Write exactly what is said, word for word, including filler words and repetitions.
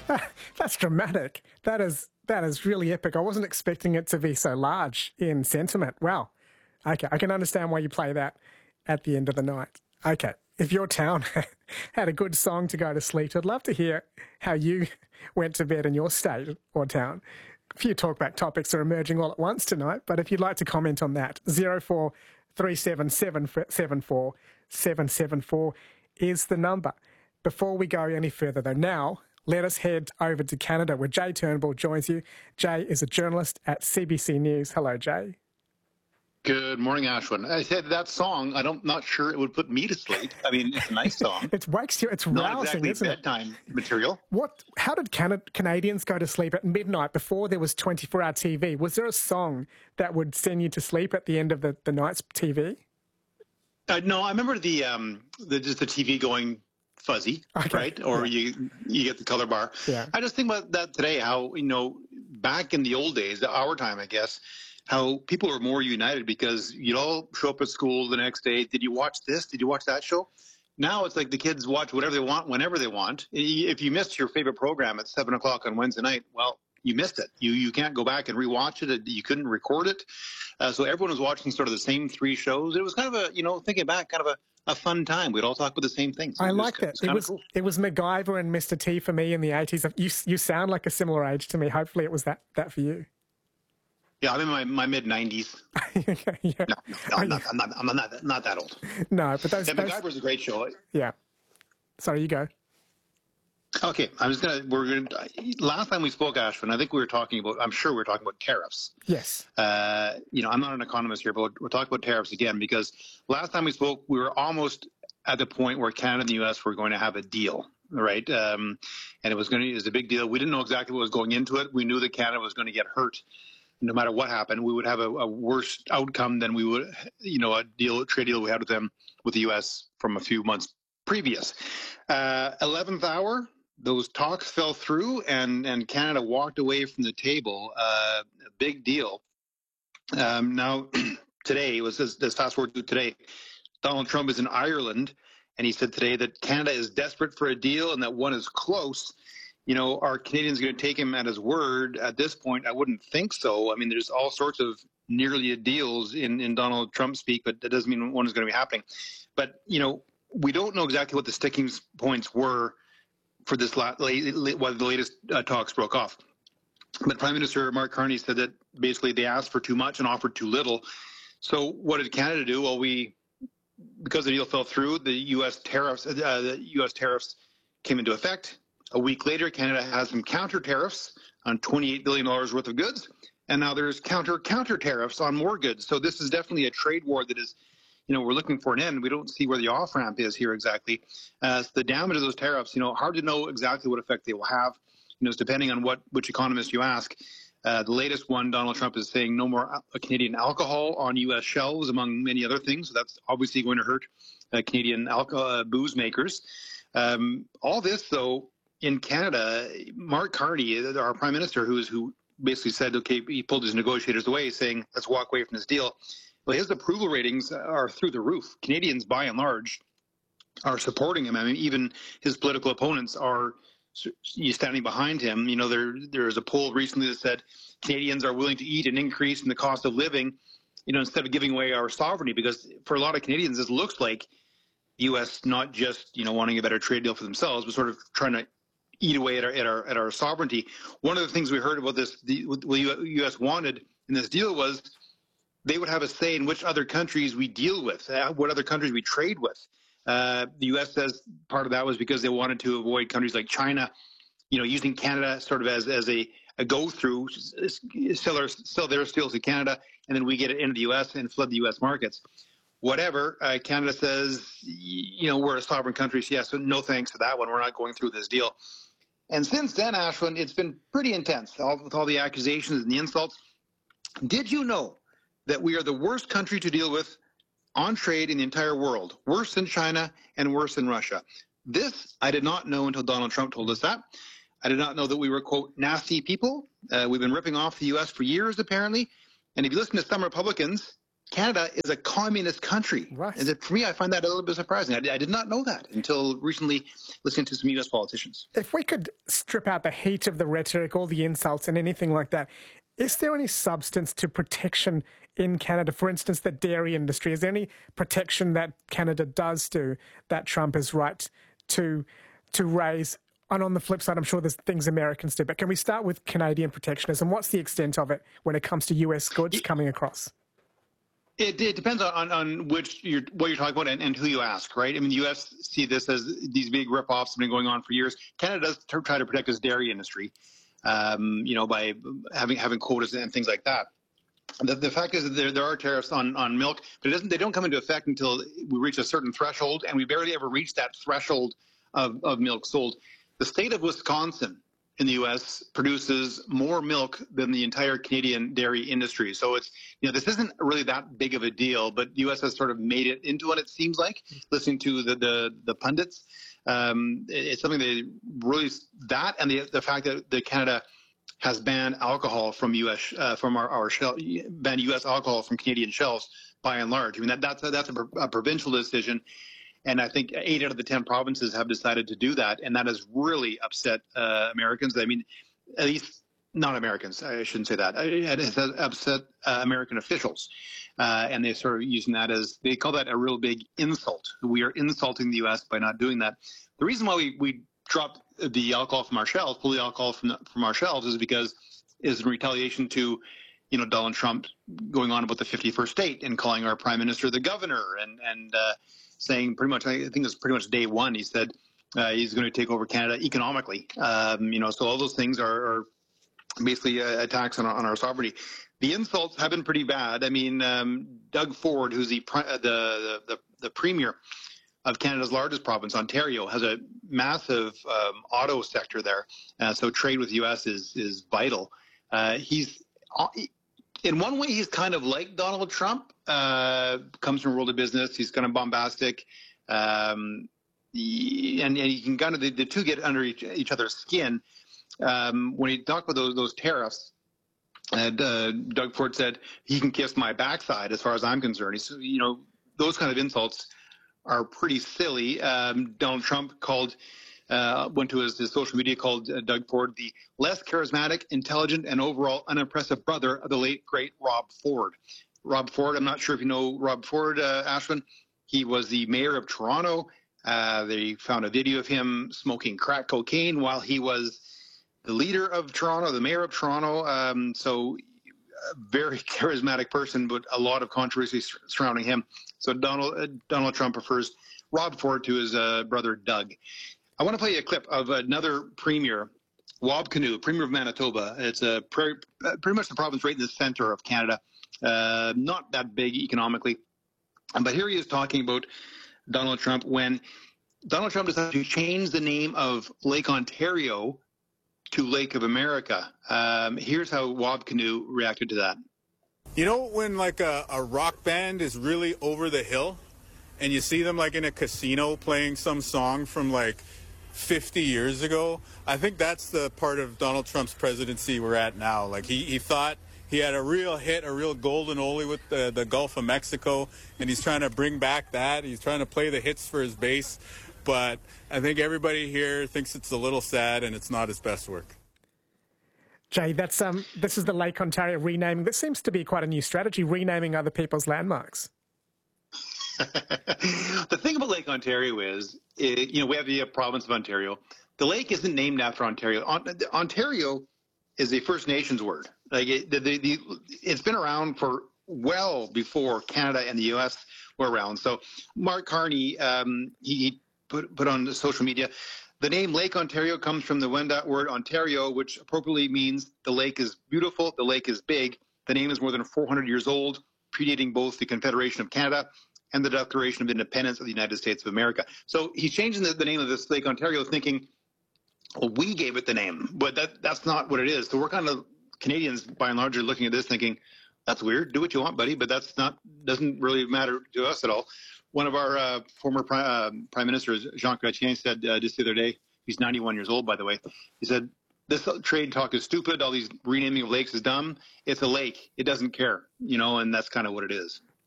That's dramatic. That is that is really epic. I wasn't expecting it to be so large in sentiment. Wow. Okay, I can understand why you play that at the end of the night. Okay, if your town had a good song to go to sleep, I'd love to hear how you went to bed in your state or town. A few talkback topics are emerging all at once tonight, but if you'd like to comment on that, zero four three seven seven seven four seven seven four is the number. Before we go any further, though, now let us head over to Canada, where Jay Turnbull joins you. Jay is a journalist at C B C News. Hello, Jay. Good morning, Ashwin. I said that song, I don't, not sure it would put me to sleep. I mean, it's a nice song. It wakes you, it's not rousing, exactly isn't bedtime it? material. What? How did Can- Canadians go to sleep at midnight before there was twenty-four hour T V? Was there a song that would send you to sleep at the end of the, the night's T V? Uh, no, I remember the, um, the just the T V going fuzzy, okay. right? Or yeah. you you get the color bar. Yeah. I just think about that today, how, you know, back in the old days, our time, I guess, how people were more united because you'd all show up at school the next day. Did you watch this? Did you watch that show? Now it's like the kids watch whatever they want, whenever they want. If you missed your favorite program at seven o'clock on Wednesday night, well, you missed it. You you can't go back and rewatch it. You couldn't record it. Uh, so everyone was watching sort of the same three shows. It was kind of a, you know, thinking back, kind of a, a fun time. We'd all talk about the same things. I like that. It was, cool. it was MacGyver and Mister T for me in the eighties. You you sound like a similar age to me. Hopefully it was that, that for you. Yeah, I'm in my, my mid nineties. yeah. No, no, no I'm, not, I'm, not, I'm not, not that old. No, but those... Yeah, those... MacGyver's a great show. Yeah. Sorry, you go. Okay, I'm just gonna. We're gonna. Last time we spoke, Ashwin, I think we were talking about. I'm sure we were talking about tariffs. Yes. Uh, you know, I'm not an economist here, but we're talking about tariffs again because last time we spoke, we were almost at the point where Canada and the U S were going to have a deal, right? Um, and it was going to. It was a big deal. We didn't know exactly what was going into it. We knew that Canada was going to get hurt. No matter what happened, we would have a, a worse outcome than we would, you know, a deal, trade deal we had with them, with the U S from a few months previous. Uh, eleventh hour. Those talks fell through, and, and Canada walked away from the table. Uh, a big deal. Um, now, today, it was this, this fast forward to today, Donald Trump is in Ireland, and he said today that Canada is desperate for a deal and that one is close. You know, are Canadians going to take him at his word at this point? I wouldn't think so. I mean, there's all sorts of nearly deals in, in Donald Trump speak, but that doesn't mean one is going to be happening. But, you know, we don't know exactly what the sticking points were for this la- la- while the latest uh, talks broke off. But Prime Minister Mark Carney said that basically they asked for too much and offered too little. So what did Canada do? Well, we, because the deal fell through, the U S tariffs, uh, the U S tariffs came into effect. A week later, Canada has some counter tariffs on twenty-eight billion dollars worth of goods. And now there's counter counter tariffs on more goods. So this is definitely a trade war that is, you know, we're looking for an end. We don't see where the off-ramp is here exactly. Uh, so the damage of those tariffs, you know, hard to know exactly what effect they will have. You know, it's depending on what which economist you ask. Uh, the latest one, Donald Trump is saying no more Canadian alcohol on U S shelves, among many other things. So that's obviously going to hurt uh, Canadian alcohol uh, booze makers. Um, all this, though, in Canada, Mark Carney, our prime minister, who is who basically said, okay, he pulled his negotiators away, saying, let's walk away from this deal. Well, his approval ratings are through the roof. Canadians, by and large, are supporting him. I mean, even his political opponents are standing behind him. You know, there there was a poll recently that said Canadians are willing to eat an increase in the cost of living, you know, instead of giving away our sovereignty. Because for a lot of Canadians, this looks like the U S not just, you know, wanting a better trade deal for themselves, but sort of trying to eat away at our at our at our sovereignty. One of the things we heard about this, the what the U S wanted in this deal was they would have a say in which other countries we deal with, uh, what other countries we trade with. Uh, the U S says part of that was because they wanted to avoid countries like China, you know, using Canada sort of as, as a, a go-through, sell, our, sell their steels to Canada, and then we get it into the U S and flood the U S markets. Whatever, uh, Canada says, you know, we're a sovereign country, so yes, so no thanks to that one. We're not going through this deal. And since then, Ashwin, it's been pretty intense, all, with all the accusations and the insults. Did you know that we are the worst country to deal with on trade in the entire world, worse than China and worse than Russia? This I did not know until Donald Trump told us that. I did not know that we were, quote, nasty people. Uh, we've been ripping off the U S for years, apparently. And if you listen to some Republicans, Canada is a communist country. Right. And for me, I find that a little bit surprising. I, I did not know that until recently listening to some U S politicians. If we could strip out the heat of the rhetoric, all the insults and anything like that, is there any substance to protection in Canada? For instance, the dairy industry. Is there any protection that Canada does do that Trump is right to to raise? And on the flip side, I'm sure there's things Americans do. But can we start with Canadian protectionism? What's the extent of it when it comes to U S goods coming across? It, it depends on, on which you're, what you're talking about and, and who you ask, right? I mean, the U S see this as these big rip-offs have been going on for years. Canada does try to protect its dairy industry, um, you know, by having having quotas and things like that. The, the fact is that there, there are tariffs on, on milk, but it doesn't, they don't come into effect until we reach a certain threshold, and we barely ever reach that threshold of, of milk sold. The state of Wisconsin in the U S produces more milk than the entire Canadian dairy industry. So it's, you know, this isn't really that big of a deal, but the U S has sort of made it into what it seems like, listening to the, the, the pundits. Um, it's something they really, that and the, the fact that the Canada has banned alcohol from U S, uh, from our, our shelf, banned U S alcohol from Canadian shelves by and large. I mean, that, that's, a, that's a, a provincial decision. And I think eight out of the ten provinces have decided to do that. And that has really upset uh, Americans. I mean, at least not Americans. I shouldn't say that. It has upset uh, American officials. Uh, and they're sort of using that as, they call that a real big insult. We are insulting the U S by not doing that. The reason why we, we dropped the alcohol from our shelves, pull the alcohol from, the, from our shelves, is because is in retaliation to, you know, Donald Trump going on about the fifty-first state and calling our prime minister the governor and, and, uh, saying pretty much, I think it's pretty much day one, he said uh, he's going to take over Canada economically. Um, you know, so all those things are, are basically uh, attacks on our, on our sovereignty. The insults have been pretty bad. I mean, um, Doug Ford, who's the, the, the, the premier of Canada's largest province, Ontario, has a massive um, auto sector there. Uh, so trade with the U S is, is vital. Uh, he's, in one way, he's kind of like Donald Trump. Uh, comes from a world of business. He's kind of bombastic, um, he, and, and you can kind of the, the two get under each, each other's skin. Um, when he talked about those those tariffs, and uh, Doug Ford said he can kiss my backside as far as I'm concerned. He's, you know, those kind of insults are pretty silly. Um, Donald Trump called. Uh, went to his, his social media, called uh, Doug Ford the less charismatic, intelligent, and overall unimpressive brother of the late, great Rob Ford. Rob Ford, I'm not sure if you know Rob Ford, uh, Ashwin. He was the mayor of Toronto. Uh, they found a video of him smoking crack cocaine while he was the leader of Toronto, the mayor of Toronto. Um, so a very charismatic person, but a lot of controversy surrounding him. So Donald, uh, Donald Trump prefers Rob Ford to his uh, brother, Doug. I want to play you a clip of another premier, Wab Kinew, premier of Manitoba. It's a pretty, pretty much the province right in the center of Canada. Uh, not that big economically. But here he is talking about Donald Trump when Donald Trump decided to change the name of Lake Ontario to Lake of America. Um, here's how Wab Kinew reacted to that. You know when like a, a rock band is really over the hill and you see them like in a casino playing some song from like fifty years ago? I think that's the part of Donald Trump's presidency we're at now. Like he, he thought he had a real hit, a real golden oldie with the, the Gulf of Mexico, and he's trying to bring back that. He's trying to play the hits for his base, but I think everybody here thinks it's a little sad and it's not his best work. Jay, that's um, this is the Lake Ontario renaming. This seems to be quite a new strategy, renaming other people's landmarks. The thing about Lake Ontario is, it, you know, we have the province of Ontario. The lake isn't named after Ontario. On, Ontario is a First Nations word. Like it, the, the, the, it's been around for well before Canada and the U S were around. So Mark Carney, um, he, he put put on the social media, the name Lake Ontario comes from the Wendat word Ontario, which appropriately means the lake is beautiful, the lake is big. The name is more than four hundred years old, predating both the Confederation of Canada and the Declaration of Independence of the United States of America. So he's changing the, the name of this Lake Ontario, thinking, well, we gave it the name, but that that's not what it is. So we're kind of, Canadians by and large are looking at this thinking, that's weird, do what you want, buddy, but that's not, doesn't really matter to us at all. One of our uh, former prime, uh, prime ministers, Jean Chrétien, said uh, just the other day, he's ninety-one years old, by the way, he said, this trade talk is stupid, all these renaming of lakes is dumb. It's a lake, it doesn't care, you know, and that's kind of what it is.